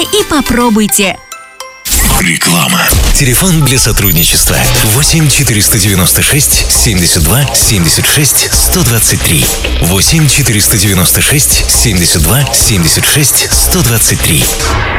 и попробуйте. Реклама. Телефон для сотрудничества 8 496 72 76 123. 8 496 72 76 123.